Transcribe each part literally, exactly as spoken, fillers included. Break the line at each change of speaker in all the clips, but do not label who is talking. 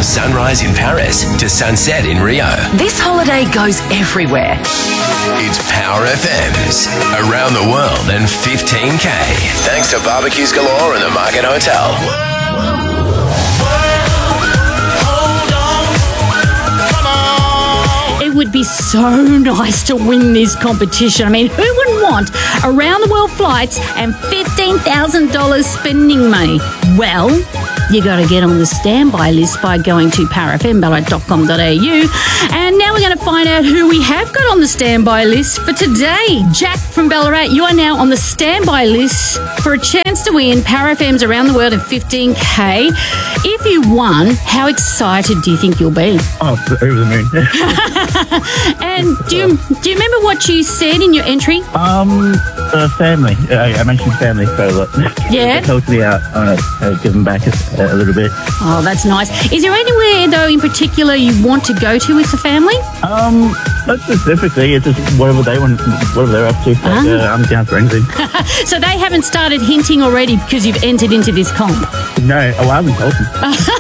sunrise in Paris to sunset in Rio.
This holiday goes everywhere.
It's Power F M's Around the World and fifteen K. Thanks to Barbecues Galore and the Market Hotel.
It would be so nice to win this competition. I mean, who wouldn't want around-the-world flights and fifteen thousand dollars spending money? Well, you got to get on the standby list by going to power f m ballarat dot com dot a u. And now we're going to find out who we have got on the standby list for today. Jack from Ballarat, you are now on the standby list for a chance to win Power F M's Around the World at fifteen K. If you won, how excited do you think you'll be?
Oh, over the moon.
And do you, do you remember what you said in your entry?
Um, uh, family. Uh, I mentioned family quite a lot.
Yeah?
It helps me out. I want to give them back a, a little bit.
Oh, that's nice. Is there anywhere, though, in particular you want to go to with the family?
Um, not specifically. It's just whatever they want, whatever they're up to. Like, uh, I'm down for anything.
So they haven't started hinting already because you've entered into this comp?
No, oh, I haven't told them.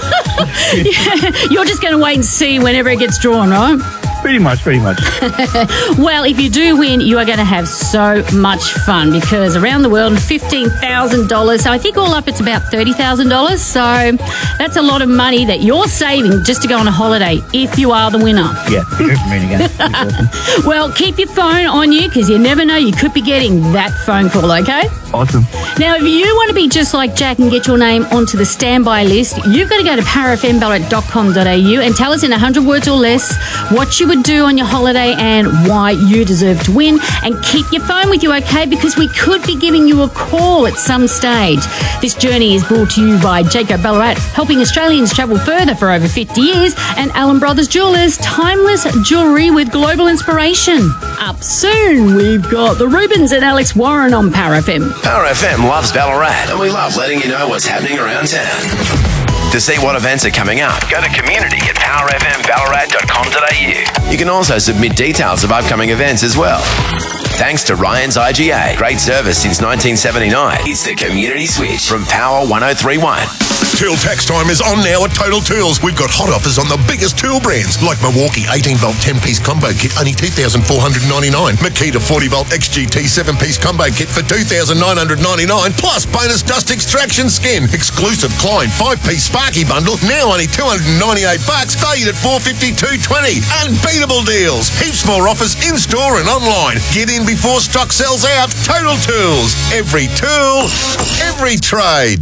You're just going to wait and see whenever it gets drawn, right?
Pretty much, pretty much.
Well, if you do win, you are going to have so much fun because around the world, fifteen thousand dollars. So I think all up it's about thirty thousand dollars. So that's a lot of money that you're saving just to go on a holiday if you are the winner.
Yeah, good for me again. Awesome.
Well, keep your phone on you because you never know, you could be getting that phone call, okay?
Awesome.
Now, if you want to be just like Jack and get your name onto the standby list, you've got to go to power f m ballarat dot com dot a u and tell us in one hundred words or less what you would do on your holiday and why you deserve to win. And keep your phone with you, okay? Because we could be giving you a call at some stage. This journey is brought to you by Jayco Ballarat, helping Australians travel further for over fifty years, and Allen Brothers Jewelers, timeless jewellery with global inspiration. Up soon, we've got the Rubens and Alex Warren on Power F M.
Power F M loves Ballarat, and we love letting you know what's happening around town. To see what events are coming up, go to community at power f m ballarat dot com dot a u. You can also submit details of upcoming events as well. Thanks to Ryan's I G A. Great service since nineteen seventy-nine. It's the Community Switch from Power one oh three point one.
Tool tax time is on now at Total Tools. We've got hot offers on the biggest tool brands like Milwaukee eighteen volt ten piece combo kit, only two thousand four hundred ninety-nine dollars. Makita forty volt X G T seven piece combo kit for two thousand nine hundred ninety-nine dollars. Plus bonus dust extraction skin. Exclusive Klein five piece Sparky bundle, now only two hundred ninety-eight bucks, valued at four fifty-two twenty. Unbeatable deals. Heaps more offers in store and online. Get in before stock sells out. Total Tools. Every tool, every trade.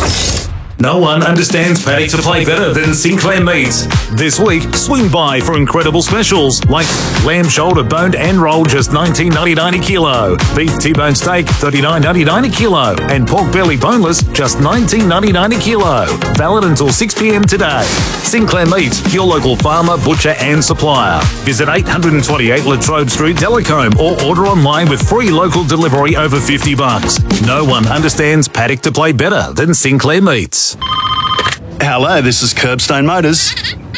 No one understands paddock to play better than Sinclair Meats. This week, swing by for incredible specials like lamb shoulder boned and rolled, just nineteen ninety-nine a kilo. Beef T-bone steak, thirty-nine ninety-nine a kilo. And pork belly boneless, just nineteen ninety-nine a kilo. Valid until six p m today. Sinclair Meats, your local farmer, butcher and supplier. Visit eight twenty-eight Latrobe Street, Delacombe, or order online with free local delivery over fifty bucks. No one understands paddock to play better than Sinclair Meats.
Hello, this is Curbstone Motors.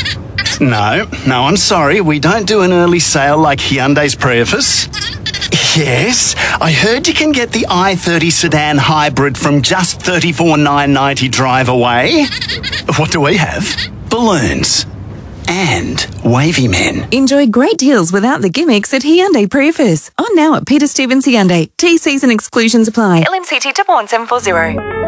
No, no, I'm sorry. We don't do an early sale like Hyundai's Prius. Yes, I heard you can get the i thirty sedan hybrid from just thirty-four thousand nine hundred ninety drive away. What do we have? Balloons. And wavy men.
Enjoy great deals without the gimmicks at Hyundai Prius. On now at Peter Stevens Hyundai. T Cs and exclusions apply. L M C T two one seven four zero.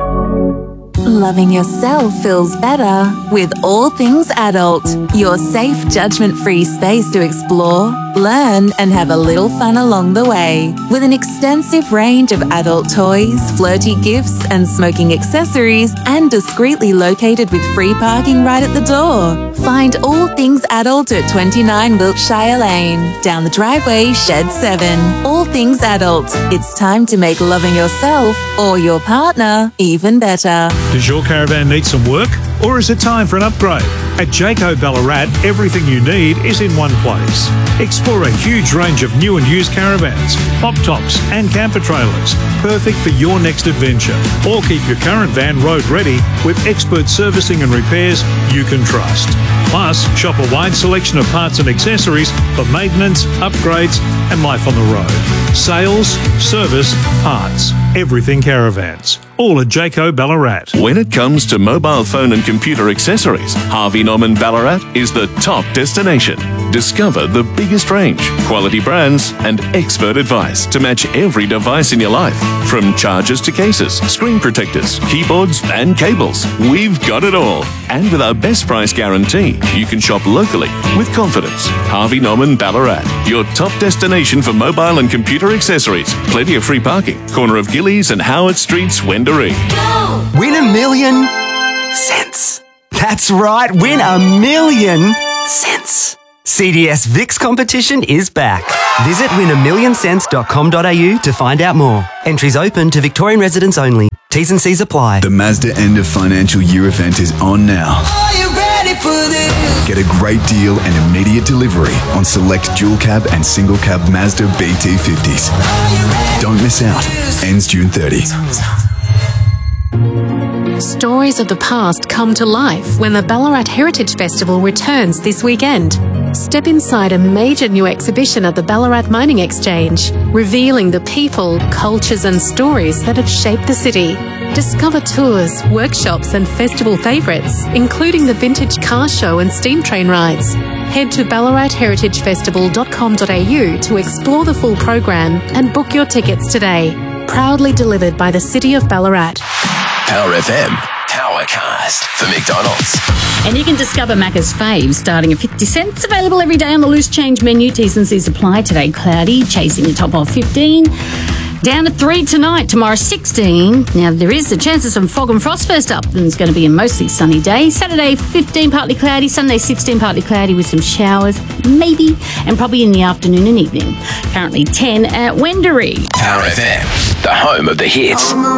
Loving yourself feels better with All Things Adult, your safe, judgment-free space to explore, learn, and have a little fun along the way. With an extensive range of adult toys, flirty gifts, and smoking accessories, and discreetly located with free parking right at the door. Find All Things Adult at twenty-nine Wiltshire Lane, down the driveway, Shed seven. All Things Adult. It's time to make loving yourself or your partner even better.
Does your caravan need some work, or is it time for an upgrade? At Jayco Ballarat, everything you need is in one place. Explore a huge range of new and used caravans, pop tops and camper trailers, perfect for your next adventure. Or keep your current van road ready with expert servicing and repairs you can trust. Plus, shop a wide selection of parts and accessories for maintenance, upgrades and life on the road. Sales, service, parts, everything caravans. all at Jayco Ballarat.
When it comes to mobile phone and computer accessories, Harvey Norman Ballarat is the top destination. Discover the biggest range, quality brands, and expert advice to match every device in your life. From chargers to cases, screen protectors, keyboards, and cables, we've got it all. And with our best price guarantee, you can shop locally with confidence. Harvey Norman Ballarat, your top destination for mobile and computer accessories. Plenty of free parking. Corner of Gillies and Howard Streets, Wendouree.
Win a million cents. That's right, win a million cents. C D S V I X competition is back. Visit win a million cents dot com dot a u to find out more. Entries open to Victorian residents only. T's and C's apply.
The Mazda end of financial year event is on now.
Are you ready for this?
Get a great deal and immediate delivery on select dual cab and single cab Mazda B T fifties. Don't miss out. Ends June thirtieth.
Stories of the past come to life when the Ballarat Heritage Festival returns this weekend. Step inside a major new exhibition at the Ballarat Mining Exchange, revealing the people, cultures and stories that have shaped the city. Discover tours, workshops and festival favourites, including the vintage car show and steam train rides. Head to ballarat heritage festival dot com dot a u to explore the full program and book your tickets today. Proudly delivered by the City of Ballarat.
Power F M, Powercast for McDonald's.
And you can discover Macca's faves starting at fifty cents. Available every day on the loose change menu. T's and C's apply. Today, cloudy, chasing the top off fifteen. Down to three tonight, tomorrow sixteen. Now, there is a chance of some fog and frost first up, and it's going to be a mostly sunny day. Saturday, fifteen, partly cloudy. Sunday, sixteen, partly cloudy with some showers, maybe, and probably in the afternoon and evening. Currently ten at Wendouree.
Power F M, the home of the hits.